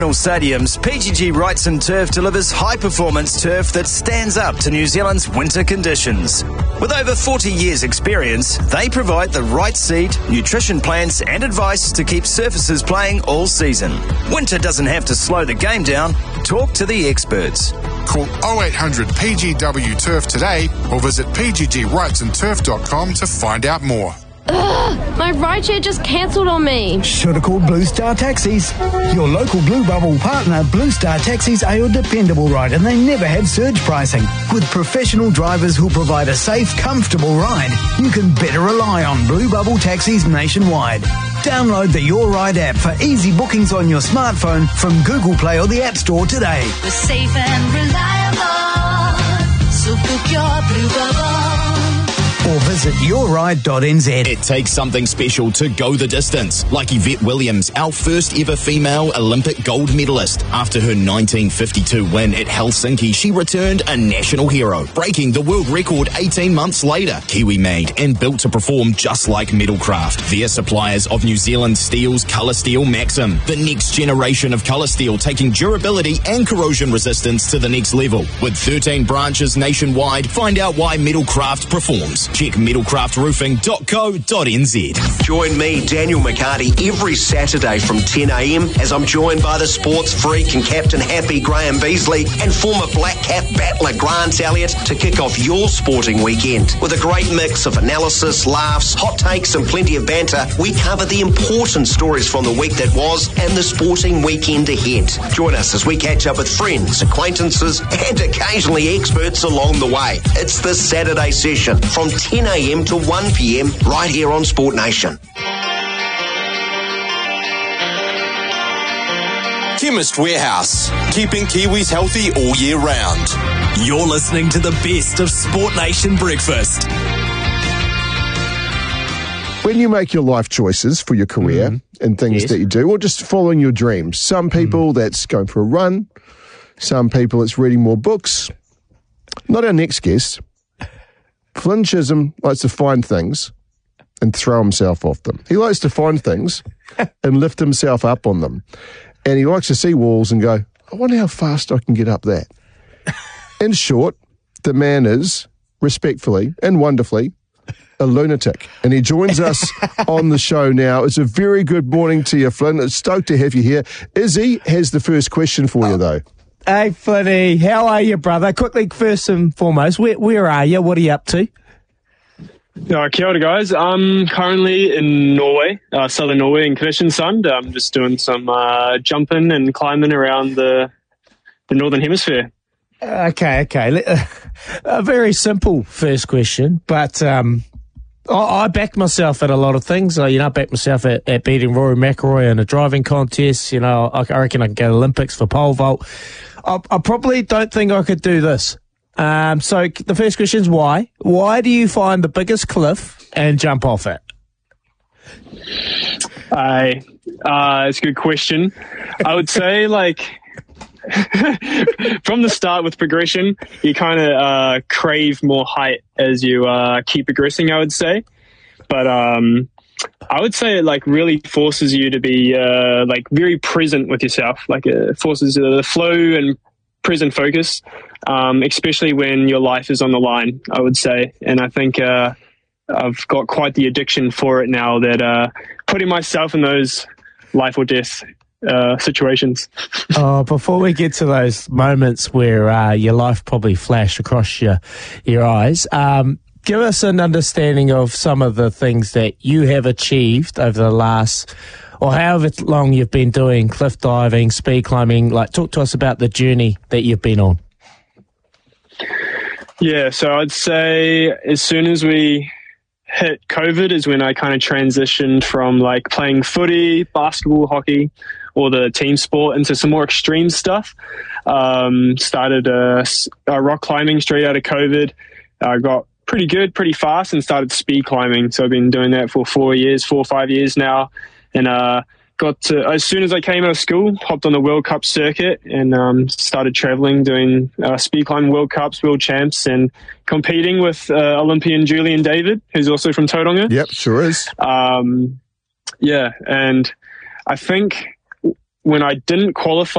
Stadiums, PGG Wrightson Turf delivers high-performance turf that stands up to New Zealand's winter conditions. With over 40 years' experience, they provide the right seed, nutrition plans and advice to keep surfaces playing all season. Winter doesn't have to slow the game down. Talk to the experts. Call 0800 PGW Turf today or visit pggwrightsonturf.com to find out more. Ugh, my rideshare just cancelled on me. Should have called Blue Star Taxis. Your local Blue Bubble partner, Blue Star Taxis, are your dependable ride, and they never have surge pricing. With professional drivers who'll provide a safe, comfortable ride, you can better rely on Blue Bubble Taxis nationwide. Download the Your Ride app for easy bookings on your smartphone from Google Play or the App Store today. We're safe and reliable, so book your Blue Bubble. Or visit yourride.nz. It takes something special to go the distance, like Yvette Williams, our first ever female Olympic gold medalist. After her 1952 win at Helsinki, she returned a national hero, breaking the world record 18 months later. Kiwi made and built to perform just like Metalcraft. They're suppliers of New Zealand Steel's Colour Steel Maxim, the next generation of colour steel, taking durability and corrosion resistance to the next level. With 13 branches nationwide, find out why Metalcraft performs. Check metalcraftroofing.co.nz. Join me, Daniel McCarty, every Saturday from 10 a.m. as I'm joined by the sports freak and captain happy Graham Beasley and former Black Cap battler Grant Elliott to kick off your sporting weekend. With a great mix of analysis, laughs, hot takes and plenty of banter, we cover the important stories from the week that was and the sporting weekend ahead. Join us as we catch up with friends, acquaintances and occasionally experts along the way. It's the Saturday session from 10 a.m. to 1 p.m. right here on Sport Nation. Chemist Warehouse, keeping Kiwis healthy all year round. You're listening to the best of Sport Nation Breakfast. When you make your life choices for your career and things that you do, or just following your dreams, some people that's going for a run, some people it's reading more books. Not our next guest. Flynn Chisholm likes to find things and throw himself off them. He likes to find things and lift himself up on them. And he likes to see walls and go, I wonder how fast I can get up that. In short, the man is, respectfully and wonderfully, a lunatic. And he joins us on the show now. It's a very good morning to you, Flynn. It's stoked to have you here. Izzy has the first question for you, though. Hey, Flynny, how are you, brother? Quickly, first and foremost, where are you? What are you up to? Kia ora, guys. I'm currently in Norway, southern Norway in Kristiansand. I'm just doing some jumping and climbing around the northern hemisphere. Okay. A very simple first question, but I back myself at a lot of things. I back myself at beating Rory McIlroy in a driving contest. I reckon I can go to Olympics for pole vault. I probably don't think I could do this. So the first question is why? Why do you find the biggest cliff and jump off it? It's a good question. I would say, from the start with progression, you kind of crave more height as you keep progressing, I would say. But I would say it really forces you to be very present with yourself. It forces the flow and present focus, especially when your life is on the line, I would say. And I think I've got quite the addiction for it now that putting myself in those life or death situations. Before we get to those moments where your life probably flashed across your eyes, give us an understanding of some of the things that you have achieved over the last, or however long you've been doing cliff diving, speed climbing. Talk to us about the journey that you've been on. Yeah, so I'd say as soon as we hit COVID is when I kind of transitioned from playing footy, basketball, hockey, or the team sport into some more extreme stuff. Started rock climbing straight out of COVID. I got pretty good, pretty fast, and started speed climbing. So I've been doing that for 4 or 5 years now. And got to, as soon as I came out of school, hopped on the World Cup circuit and started traveling, doing speed climbing World Cups, World Champs, and competing with Olympian Julian David, who's also from Tauranga. Yep, sure is. Yeah, and I think when I didn't qualify